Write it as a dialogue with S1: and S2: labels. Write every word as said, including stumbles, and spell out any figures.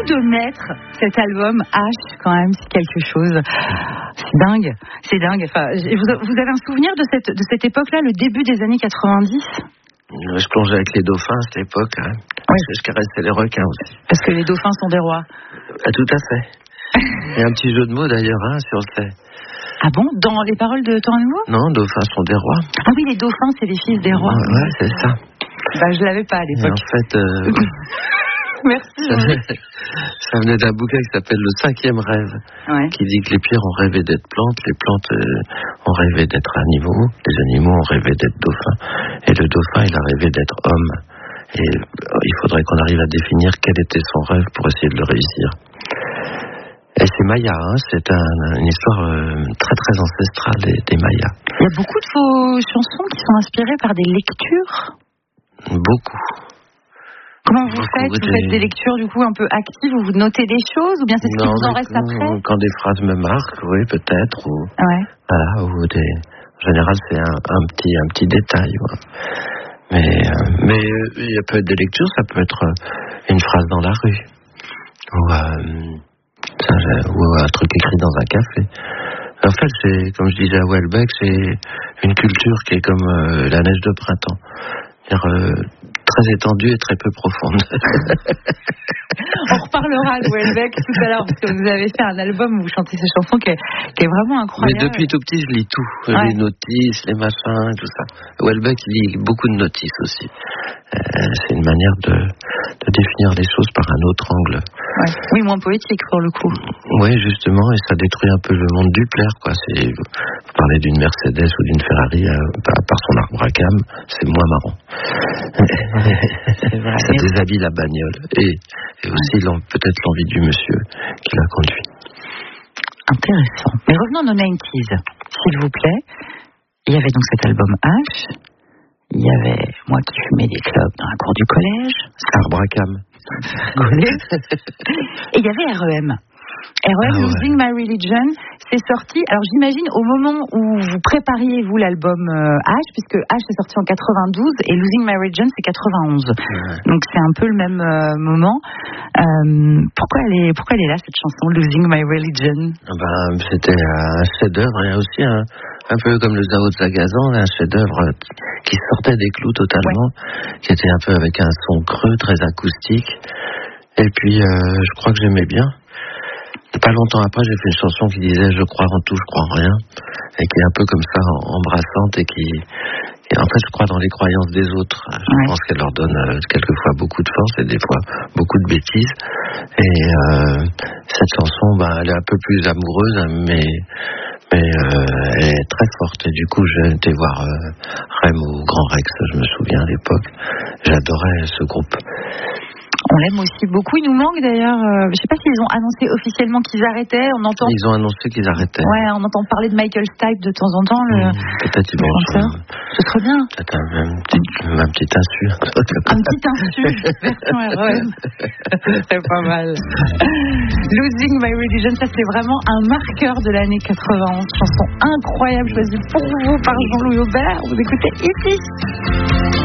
S1: de mettre cet album H quand même, c'est quelque chose. C'est dingue, c'est dingue. Enfin, vous, vous avez un souvenir de cette, de cette époque-là, le début des années quatre-vingt-dix ?
S2: Je plongeais avec les dauphins à cette époque. Hein.
S1: Oui.
S2: Je caressais les requins aussi.
S1: Parce que les dauphins sont des rois.
S2: Ah, tout à fait. Il y a un petit jeu de mots d'ailleurs, hein, sur le fait.
S1: Ah bon ? Dans les paroles de Temps Amour ?
S2: Non, dauphins sont des rois.
S1: Ah oui, les dauphins, c'est les fils des rois.
S2: Ouais, ouais, c'est ça.
S1: Bah, je l'avais pas à l'époque.
S2: Et en fait, euh,
S1: merci.
S2: Ça venait, ça venait d'un bouquin qui s'appelle Le cinquième rêve,
S1: ouais.
S2: qui dit que les pierres ont rêvé d'être plantes, les plantes euh, ont rêvé d'être animaux, les animaux ont rêvé d'être dauphins, et le dauphin, il a rêvé d'être homme. Et euh, il faudrait qu'on arrive à définir quel était son rêve pour essayer de le réussir. Et c'est Maya, hein, c'est un, une histoire euh, très très ancestrale des, des Mayas.
S1: Il y a beaucoup de vos chansons qui sont inspirées par des lectures ?
S2: Beaucoup.
S1: Comment vous
S2: Beaucoup,
S1: faites ? Vous
S2: des...
S1: faites des lectures du coup un peu actives où vous notez des choses ou bien c'est ce qui
S2: non,
S1: vous en reste après ?
S2: Quand des phrases me marquent, oui, peut-être. Ou,
S1: ouais.
S2: Voilà, ou des... En général, c'est un, un, petit, un petit détail. Ouais. Mais euh, mais euh, il peut être des lectures, ça peut être euh, une phrase dans la rue. Ou, euh, ça, ou un truc écrit dans un café. En fait, c'est, comme je disais à Houellebecq, c'est une culture qui est comme euh, la neige de printemps. C'est-à-dire, euh, très étendue et très peu profonde.
S1: On reparlera de Houellebecq tout à l'heure, parce que vous avez fait un album où vous chantez ces chansons qui est, qui est vraiment incroyable.
S2: Mais depuis tout petit, je lis tout.
S1: Ouais.
S2: Les notices, les machins, tout ça. Houellebecq lit beaucoup de notices aussi. Euh, c'est une manière de, de définir les choses par un autre angle.
S1: Ouais. Oui, moins poétique pour le coup.
S2: Oui, justement, et ça détruit un peu le monde du plaire, quoi. C'est, vous parlez d'une Mercedes ou d'une Ferrari, à, à part son arbre à cam, c'est moins marrant.
S1: C'est vrai.
S2: Ça déshabille la bagnole. Et, et aussi ouais. peut-être l'envie du monsieur qui l'a conduit.
S1: Intéressant. Mais revenons aux quatre-vingt-dix, s'il vous plaît. Il y avait donc cet album H. Il y avait moi qui fumais des clopes dans la cour du collège.
S2: Arbre à cam.
S1: Et il y avait R E M. R E M, ah, Losing ouais. My Religion, c'est sorti. Alors j'imagine au moment où vous prépariez vous l'album euh, H, puisque H est sorti en quatre-vingt-douze et Losing My Religion c'est quatre-vingt-onze. Ouais. Donc c'est un peu le même euh, moment. Euh, pourquoi elle est pourquoi elle est là cette chanson Losing My Religion?
S2: Ah ben, c'était un chef-d'œuvre et aussi un, un peu comme le Zao de Zagazan, un chef-d'œuvre qui sortait des clous totalement, ouais. qui était un peu avec un son creux, très acoustique. Et puis euh, je crois que j'aimais bien. Pas longtemps après, j'ai fait une chanson qui disait « Je crois en tout, je crois en rien » et qui est un peu comme ça, embrassante et qui... Et en fait, je crois dans les croyances des autres. Je ouais. pense qu'elle leur donne euh, quelquefois beaucoup de force et des fois beaucoup de bêtises. Et euh, cette chanson, bah, elle est un peu plus amoureuse, mais, mais euh, elle est très forte. Et du coup, j'ai été voir euh, Rem au Grand Rex, je me souviens à l'époque. J'adorais ce groupe.
S1: On l'aime aussi beaucoup. Il nous manque d'ailleurs. Euh, je ne sais pas s'ils ont annoncé officiellement qu'ils arrêtaient. On entend.
S2: Ils ont annoncé qu'ils arrêtaient.
S1: Ouais, on entend parler de Michael Stipe de temps en temps. Le...
S2: Mmh, peut-être ils vont.
S1: Ce serait bien.
S2: Peut-être un, un petit, un petit insu.
S1: Un petit insu. Version R E M. C'est pas mal. Losing My Religion, ça c'est vraiment un marqueur de l'année quatre-vingt-onze. Chanson incroyable choisie pour vous par Jean-Louis Aubert. Vous écoutez ici.